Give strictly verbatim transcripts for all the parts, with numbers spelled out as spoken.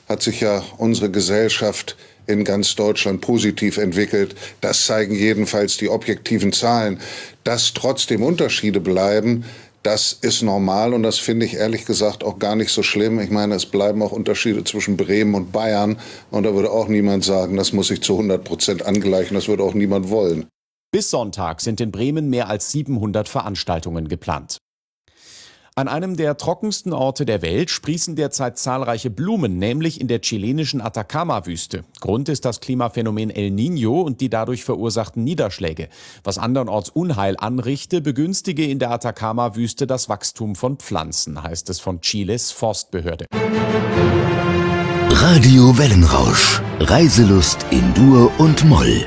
hat sich ja unsere Gesellschaft in ganz Deutschland positiv entwickelt. Das zeigen jedenfalls die objektiven Zahlen. Dass trotzdem Unterschiede bleiben, das ist normal und das finde ich ehrlich gesagt auch gar nicht so schlimm. Ich meine, es bleiben auch Unterschiede zwischen Bremen und Bayern und da würde auch niemand sagen, das muss ich zu hundert Prozent angleichen, das würde auch niemand wollen. Bis Sonntag sind in Bremen mehr als siebenhundert Veranstaltungen geplant. An einem der trockensten Orte der Welt sprießen derzeit zahlreiche Blumen, nämlich in der chilenischen Atacama-Wüste. Grund ist das Klimaphänomen El Niño und die dadurch verursachten Niederschläge. Was andernorts Unheil anrichte, begünstige in der Atacama-Wüste das Wachstum von Pflanzen, heißt es von Chiles Forstbehörde. Radio Wellenrausch. Reiselust in Dur und Moll.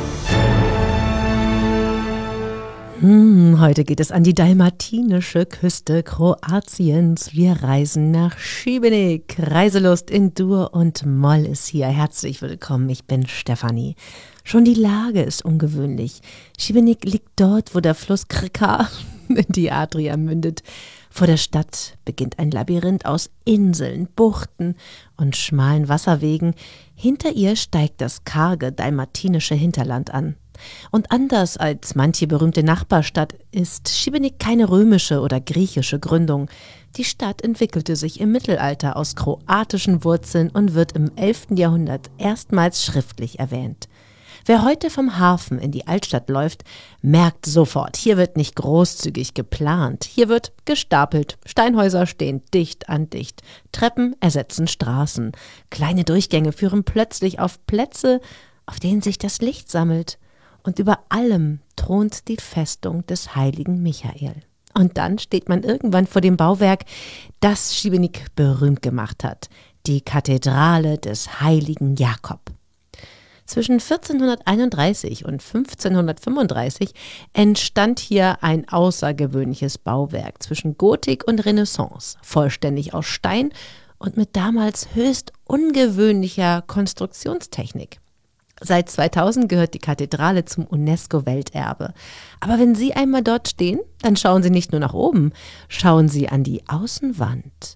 Hm, heute geht es an die dalmatinische Küste Kroatiens. Wir reisen nach Šibenik. Reiselust in Dur und Moll ist hier. Herzlich willkommen, ich bin Stefanie. Schon die Lage ist ungewöhnlich. Šibenik liegt dort, wo der Fluss Krka in die Adria mündet. Vor der Stadt beginnt ein Labyrinth aus Inseln, Buchten und schmalen Wasserwegen. Hinter ihr steigt das karge dalmatinische Hinterland an. Und anders als manche berühmte Nachbarstadt ist Šibenik keine römische oder griechische Gründung. Die Stadt entwickelte sich im Mittelalter aus kroatischen Wurzeln und wird im elften Jahrhundert erstmals schriftlich erwähnt. Wer heute vom Hafen in die Altstadt läuft, merkt sofort, hier wird nicht großzügig geplant. Hier wird gestapelt. Steinhäuser stehen dicht an dicht. Treppen ersetzen Straßen. Kleine Durchgänge führen plötzlich auf Plätze, auf denen sich das Licht sammelt. Und über allem thront die Festung des heiligen Michael. Und dann steht man irgendwann vor dem Bauwerk, das Šibenik berühmt gemacht hat, die Kathedrale des heiligen Jakob. Zwischen vierzehnhunderteinunddreißig und fünfzehnhundertfünfunddreißig entstand hier ein außergewöhnliches Bauwerk zwischen Gotik und Renaissance, vollständig aus Stein und mit damals höchst ungewöhnlicher Konstruktionstechnik. Seit zweitausend gehört die Kathedrale zum UNESCO-Welterbe. Aber wenn Sie einmal dort stehen, dann schauen Sie nicht nur nach oben, schauen Sie an die Außenwand.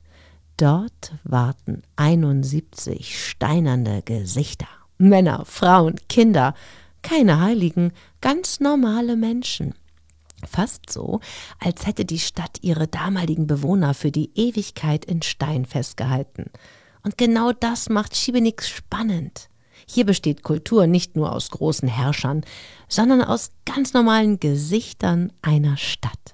Dort warten einundsiebzig steinerne Gesichter. Männer, Frauen, Kinder, keine Heiligen, ganz normale Menschen. Fast so, als hätte die Stadt ihre damaligen Bewohner für die Ewigkeit in Stein festgehalten. Und genau das macht Šibenik spannend. Hier besteht Kultur nicht nur aus großen Herrschern, sondern aus ganz normalen Gesichtern einer Stadt.